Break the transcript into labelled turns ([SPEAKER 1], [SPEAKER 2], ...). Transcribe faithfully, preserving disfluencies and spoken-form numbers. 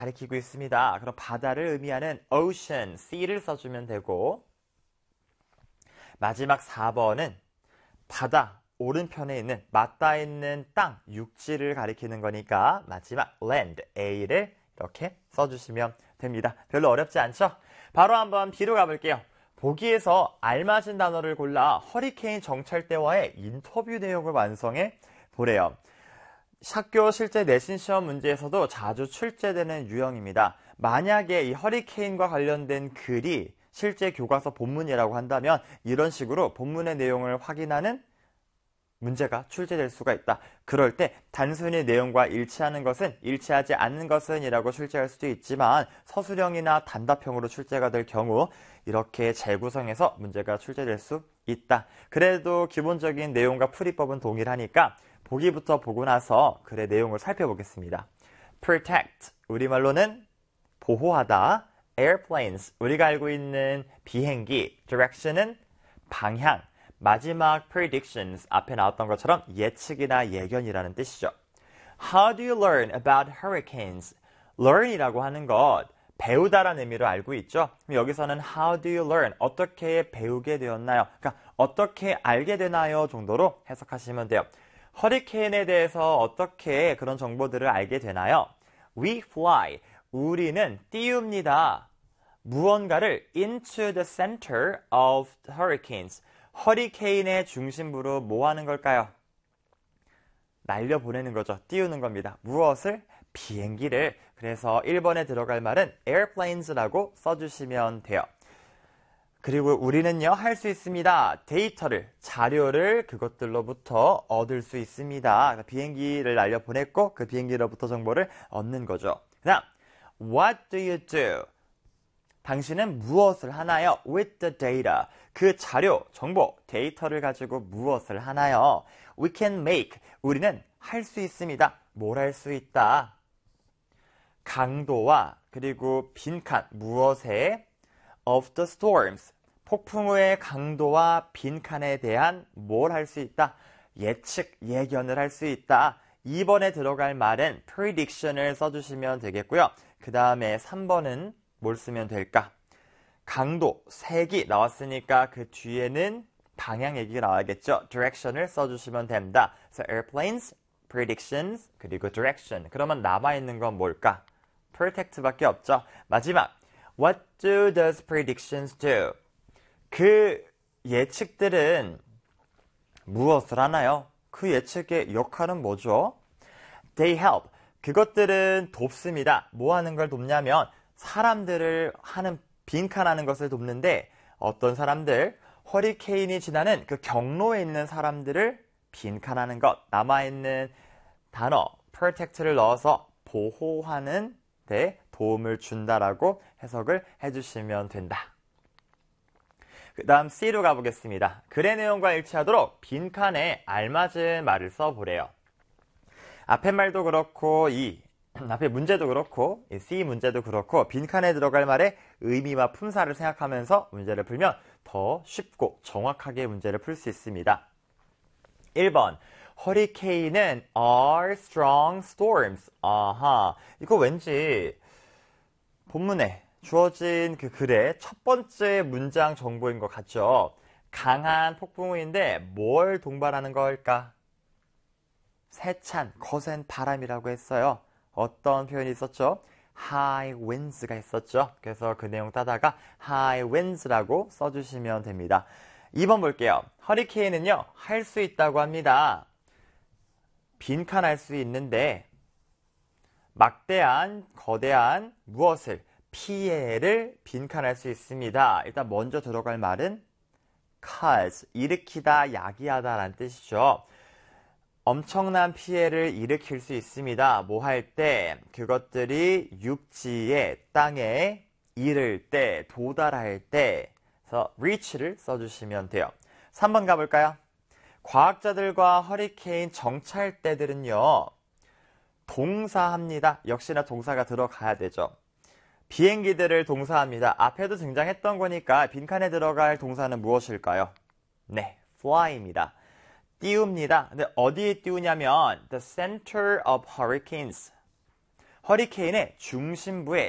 [SPEAKER 1] 가리키고 있습니다. 그럼 바다를 의미하는 ocean, sea를 써주면 되고 마지막 사 번은 바다 오른편에 있는 맞닿아 있는 땅, 육지를 가리키는 거니까 마지막 land, a를 이렇게 써주시면 됩니다. 별로 어렵지 않죠? 바로 한번 B로 가볼게요. 보기에서 알맞은 단어를 골라 허리케인 정찰대와의 인터뷰 내용을 완성해 보래요. 학교 실제 내신 시험 문제에서도 자주 출제되는 유형입니다. 만약에 이 허리케인과 관련된 글이 실제 교과서 본문이라고 한다면 이런 식으로 본문의 내용을 확인하는 문제가 출제될 수가 있다. 그럴 때 단순히 내용과 일치하는 것은 일치하지 않는 것은 이라고 출제할 수도 있지만 서술형이나 단답형으로 출제가 될 경우 이렇게 재구성해서 문제가 출제될 수 있다. 그래도 기본적인 내용과 풀이법은 동일하니까 보기부터 보고 나서 글의 내용을 살펴보겠습니다. protect, 우리말로는 보호하다. airplanes, 우리가 알고 있는 비행기. direction은 방향. 마지막 predictions, 앞에 나왔던 것처럼 예측이나 예견이라는 뜻이죠. How do you learn about hurricanes? learn이라고 하는 것, 배우다라는 의미로 알고 있죠. 여기서는 how do you learn? 어떻게 배우게 되었나요? 그러니까 어떻게 알게 되나요? 정도로 해석하시면 돼요. 허리케인에 대해서 어떻게 그런 정보들을 알게 되나요? We fly, 우리는 띄웁니다. 무언가를 into the center of the hurricanes. 허리케인의 중심부로 뭐 하는 걸까요? 날려보내는 거죠. 띄우는 겁니다. 무엇을? 비행기를. 그래서 일 번에 들어갈 말은 airplanes라고 써주시면 돼요. 그리고 우리는요, 할 수 있습니다. 데이터를, 자료를 그것들로부터 얻을 수 있습니다. 비행기를 날려보냈고 그 비행기로부터 정보를 얻는 거죠. 그 다음, what do you do? 당신은 무엇을 하나요? with the data. 그 자료, 정보, 데이터를 가지고 무엇을 하나요? we can make. 우리는 할 수 있습니다. 뭘 할 수 있다? 강도와 그리고 빈칸, 무엇에? of the storms. 폭풍우의 강도와 빈칸에 대한 뭘 할 수 있다? 예측, 예견을 할 수 있다. 이 번에 들어갈 말은 prediction을 써주시면 되겠고요. 그 다음에 삼 번은 뭘 쓰면 될까? 강도, 색이 나왔으니까 그 뒤에는 방향 얘기가 나와야겠죠. direction을 써주시면 됩니다. So airplanes, predictions, 그리고 direction. 그러면 남아있는 건 뭘까? protect밖에 없죠. 마지막, what do those predictions do? 그 예측들은 무엇을 하나요? 그 예측의 역할은 뭐죠? They help. 그것들은 돕습니다. 뭐 하는 걸 돕냐면 사람들을 하는 빈칸하는 것을 돕는데 어떤 사람들? 허리케인이 지나는 그 경로에 있는 사람들을 빈칸하는 것. 남아있는 단어 protect를 넣어서 보호하는 데 도움을 준다라고 해석을 해주시면 된다. 그 다음 C로 가보겠습니다. 글의 내용과 일치하도록 빈칸에 알맞은 말을 써보래요. 앞에 말도 그렇고 이 앞에 문제도 그렇고 이 C 문제도 그렇고 빈칸에 들어갈 말의 의미와 품사를 생각하면서 문제를 풀면 더 쉽고 정확하게 문제를 풀 수 있습니다. 일 번 허리케인은 are strong storms. 아하, 이거 왠지 본문에 주어진 그 글의 첫 번째 문장 정보인 것 같죠? 강한 폭풍우인데 뭘 동반하는 걸까? 세찬, 거센 바람이라고 했어요. 어떤 표현이 있었죠? high winds가 있었죠. 그래서 그 내용 따다가 high winds라고 써주시면 됩니다. 이 번 볼게요. 허리케인은요, 할 수 있다고 합니다. 빈칸할 수 있는데 막대한, 거대한 무엇을? 피해를 빈칸할 수 있습니다. 일단 먼저 들어갈 말은 cause, 일으키다, 야기하다 라는 뜻이죠. 엄청난 피해를 일으킬 수 있습니다. 뭐 할 때? 그것들이 육지에, 땅에 이를 때, 도달할 때. 그래서 reach를 써주시면 돼요. 삼 번 가볼까요? 과학자들과 허리케인 정찰대들은요, 동사합니다. 역시나 동사가 들어가야 되죠. 비행기들을 동사합니다. 앞에도 등장했던 거니까 빈칸에 들어갈 동사는 무엇일까요? 네, fly입니다. 띄웁니다. 근데 어디에 띄우냐면 the center of hurricanes. 허리케인의 중심부에